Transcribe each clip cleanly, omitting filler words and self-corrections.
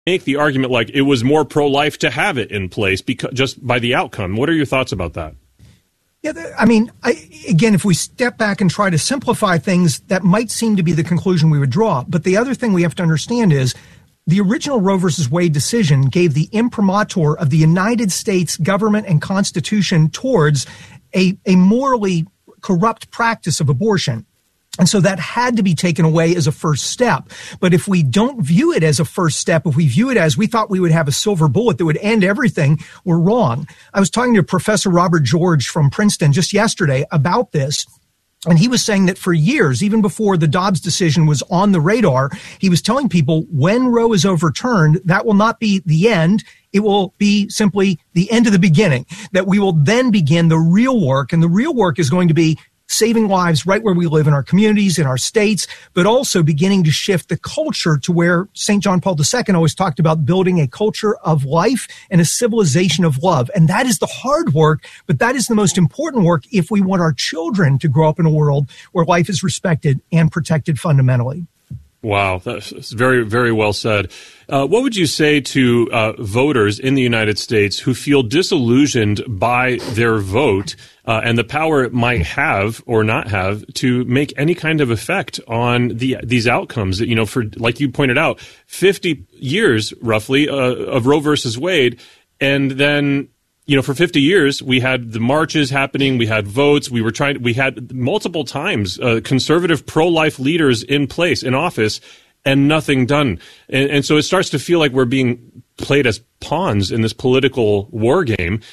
make the argument like it was more pro-life to have it in place because just by the outcome. What are your thoughts about that? Yeah, I mean, again, if we step back and try to simplify things, that might seem to be the conclusion we would draw. But the other thing we have to understand is the original Roe versus Wade decision gave the imprimatur of the United States government and Constitution towards a morally corrupt practice of abortion. And so that had to be taken away as a first step. But if we don't view it as a first step, if we view it as we thought we would have a silver bullet that would end everything, we're wrong. I was talking to Professor Robert George from Princeton just yesterday about this. And he was saying that for years, even before the Dobbs decision was on the radar, he was telling people when Roe is overturned, that will not be the end. It will be simply the end of the beginning, that we will then begin the real work. And the real work is going to be saving lives right where we live in our communities, in our states, but also beginning to shift the culture to where St. John Paul II always talked about building a culture of life and a civilization of love. And that is the hard work, but that is the most important work if we want our children to grow up in a world where life is respected and protected fundamentally. Wow, that's very, very well said. What would you say to voters in the United States who feel disillusioned by their vote and the power it might have or not have to make any kind of effect on these outcomes? That, you know, for like you pointed out, 50 years roughly of Roe versus Wade, and then, you know, for 50 years, we had the marches happening, we had votes, we had multiple times conservative pro-life leaders in place, in office, and nothing done. And so it starts to feel like we're being played as pawns in this political war game.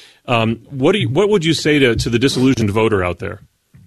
What would you say to the disillusioned voter out there?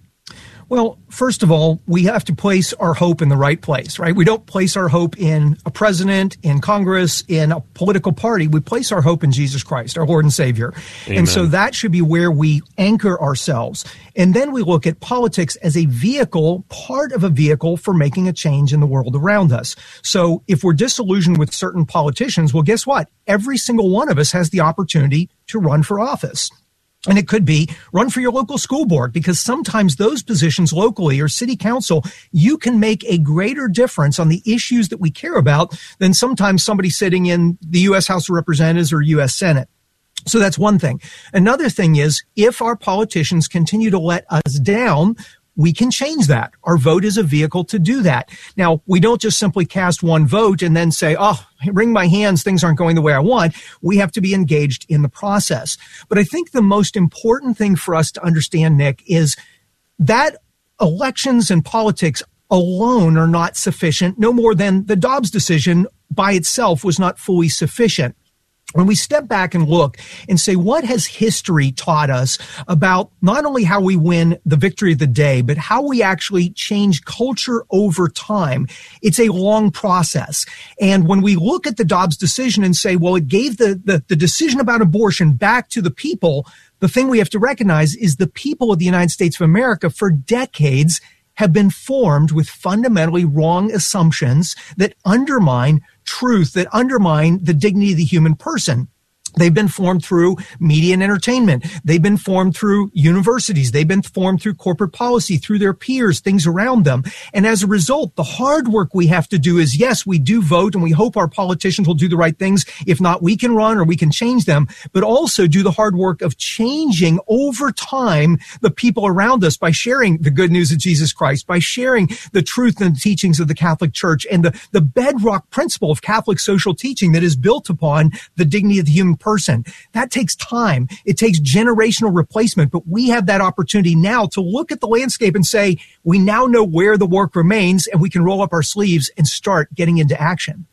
Well, first of all, we have to place our hope in the right place, right? We don't place our hope in a president, in Congress, in a political party. We place our hope in Jesus Christ, our Lord and Savior. Amen. And so that should be where we anchor ourselves. And then we look at politics as a vehicle, part of a vehicle for making a change in the world around us. So if we're disillusioned with certain politicians, well, guess what? Every single one of us has the opportunity to run for office. And it could be run for your local school board, because sometimes those positions locally or city council, you can make a greater difference on the issues that we care about than sometimes somebody sitting in the U.S. House of Representatives or U.S. Senate. So that's one thing. Another thing is, if our politicians continue to let us down, we can change that. Our vote is a vehicle to do that. Now, we don't just simply cast one vote and then say, oh, wring my hands, things aren't going the way I want. We have to be engaged in the process. But I think the most important thing for us to understand, Nick, is that elections and politics alone are not sufficient, no more than the Dobbs decision by itself was not fully sufficient. When we step back and look and say, what has history taught us about not only how we win the victory of the day, but how we actually change culture over time? It's a long process. And when we look at the Dobbs decision and say, well, it gave the decision about abortion back to the people, the thing we have to recognize is the people of the United States of America for decades have been formed with fundamentally wrong assumptions that undermine truth, that undermine the dignity of the human person. They've been formed through media and entertainment. They've been formed through universities. They've been formed through corporate policy, through their peers, things around them. And as a result, the hard work we have to do is, yes, we do vote and we hope our politicians will do the right things. If not, we can run or we can change them, but also do the hard work of changing over time the people around us by sharing the good news of Jesus Christ, by sharing the truth and the teachings of the Catholic Church and the bedrock principle of Catholic social teaching that is built upon the dignity of the human person. That takes time. It takes generational replacement, but we have that opportunity now to look at the landscape and say, we now know where the work remains, and we can roll up our sleeves and start getting into action.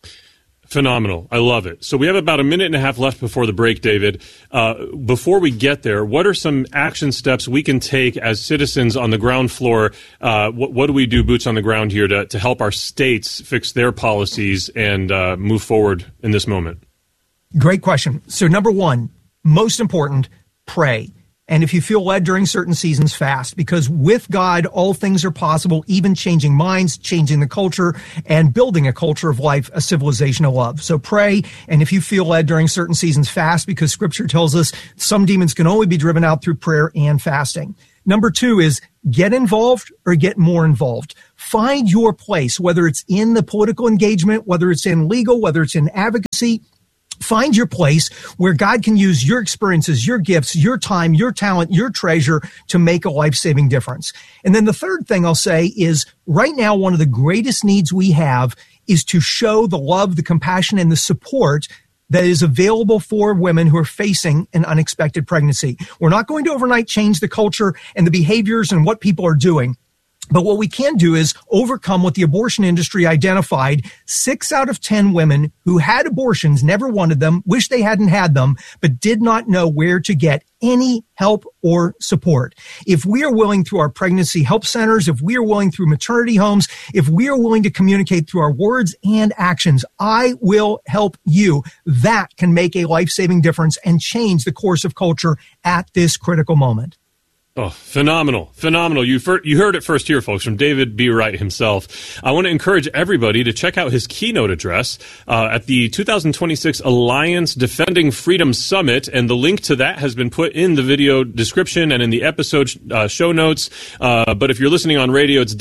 Phenomenal. I love it. So we have about a minute and a half left before the break, David. Before we get there, what are some action steps we can take as citizens on the ground floor? What do we do, boots on the ground here, to help our states fix their policies and move forward in this moment? Great question. So number one, most important, pray. And if you feel led during certain seasons, fast, because with God, all things are possible, even changing minds, changing the culture, and building a culture of life, a civilization of love. So pray. And if you feel led during certain seasons, fast, because Scripture tells us some demons can only be driven out through prayer and fasting. Number 2 is get involved or get more involved. Find your place, whether it's in the political engagement, whether it's in legal, whether it's in advocacy. Find your place where God can use your experiences, your gifts, your time, your talent, your treasure to make a life-saving difference. And then the third thing I'll say is right now, one of the greatest needs we have is to show the love, the compassion, and the support that is available for women who are facing an unexpected pregnancy. We're not going to overnight change the culture and the behaviors and what people are doing. But what we can do is overcome what the abortion industry identified. 6 out of 10 women who had abortions, never wanted them, wished they hadn't had them, but did not know where to get any help or support. If we are willing through our pregnancy help centers, if we are willing through maternity homes, if we are willing to communicate through our words and actions, I will help you. That can make a life-saving difference and change the course of culture at this critical moment. Oh, phenomenal. Phenomenal. You heard it first here, folks, from David B. Wright himself. I want to encourage everybody to check out his keynote address at the 2026 Alliance Defending Freedom Summit, and the link to that has been put in the video description and in the episode show notes. But if you're listening on radio, it's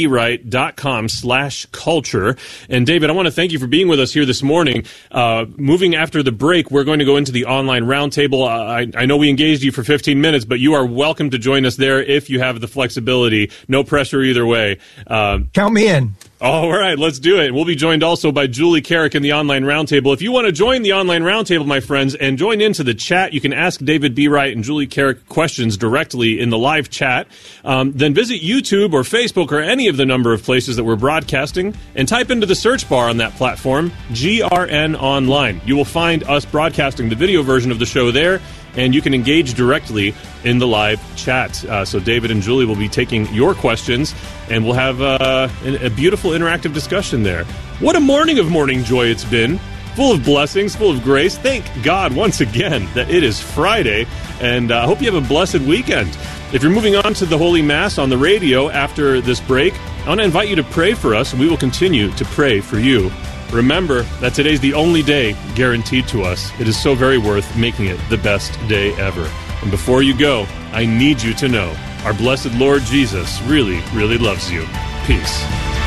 davidbwright.com/culture. And David, I want to thank you for being with us here this morning. Moving after the break, we're going to go into the online roundtable. I know we engaged you for 15 minutes, but you are welcome to join us there if you have the flexibility. No pressure either way. Count me in. All right, let's do it. We'll be joined also by Julie Carrick in the online roundtable. If you want to join the online roundtable, my friends, and join into the chat, you can ask David B. Wright and Julie Carrick questions directly in the live chat. Then visit YouTube or Facebook or any of the number of places that we're broadcasting and type into the search bar on that platform, GRN Online. You will find us broadcasting the video version of the show there, and you can engage directly in the live chat. So David and Julie will be taking your questions, and we'll have a beautiful interactive discussion there. What a morning of morning joy it's been. Full of blessings, full of grace. Thank God once again that it is Friday, and I hope you have a blessed weekend. If you're moving on to the Holy Mass on the radio after this break, I want to invite you to pray for us, and we will continue to pray for you. Remember that today's the only day guaranteed to us. It is so very worth making it the best day ever. And before you go, I need you to know our blessed Lord Jesus really, really loves you. Peace.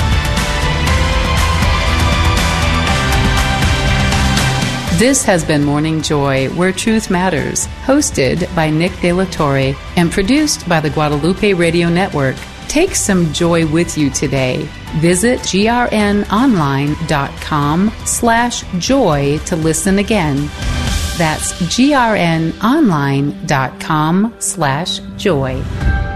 This has been Morning Joy, Where Truth Matters, hosted by Nick De La Torre and produced by the Guadalupe Radio Network. Take some joy with you today. Visit grnonline.com/joy to listen again. That's grnonline.com/joy.